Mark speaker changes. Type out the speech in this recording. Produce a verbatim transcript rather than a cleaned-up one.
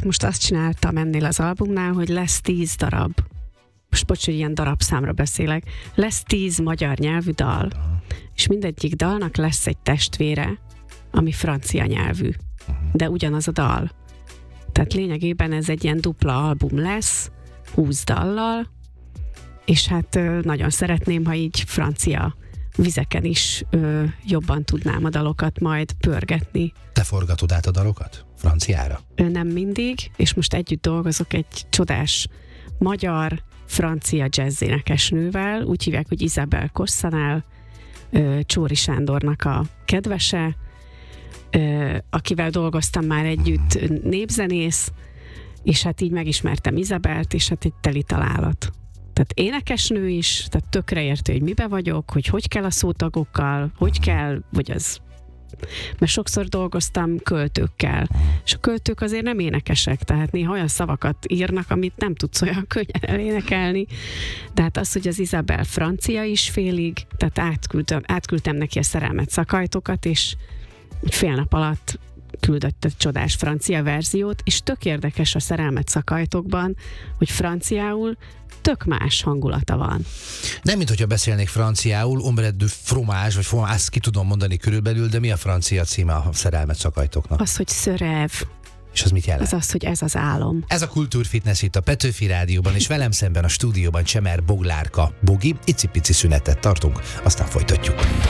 Speaker 1: dalokat most azt csináltam ennél az albumnál, hogy lesz tíz darab, most bocs, hogy ilyen darabszámra beszélek, lesz tíz magyar nyelvű dal, és mindegyik dalnak lesz egy testvére, ami francia nyelvű, de ugyanaz a dal. Tehát lényegében ez egy ilyen dupla album lesz, húsz dallal, és hát nagyon szeretném, ha így francia vizeken is ö, jobban tudnám a dalokat majd pörgetni.
Speaker 2: Te forgatod át a dalokat franciára?
Speaker 1: Ö, nem mindig, és most együtt dolgozok egy csodás magyar, francia jazz énekesnővel, úgy hívják, hogy Isabel Kosszanál, ö, Csóri Sándornak a kedvese, ö, akivel dolgoztam már együtt, népzenész, és hát így megismertem Isabelt, és hát egy teli találat. Tehát énekesnő is, tehát tökre értő, hogy mibe vagyok, hogy hogy kell a szótagokkal, hogy kell, vagy az... Mert sokszor dolgoztam költőkkel, és a költők azért nem énekesek, tehát néha olyan szavakat írnak, amit nem tudsz olyan könnyen elénekelni. De hát az, hogy az Isabel francia is félig, tehát átküldtem, átküldtem neki a Szerelmet szakajtokat, és fél nap alatt küldött egy csodás francia verziót, és tök érdekes a Szerelmet szakajtokban, hogy franciául tök más hangulata van.
Speaker 2: Nem, mint hogyha beszélnék franciául, ombre de fromage, vagy fromage, azt ki tudom mondani körülbelül, de mi a francia címe a Szerelmet szakajtoknak?
Speaker 1: Az, hogy szörev.
Speaker 2: És az mit jelent?
Speaker 1: Az az, hogy ez az álom.
Speaker 2: Ez a Kultúrfitness itt a Petőfi Rádióban, és velem szemben a stúdióban Csemer Boglárka Bogi. Icipici szünetet tartunk, aztán folytatjuk.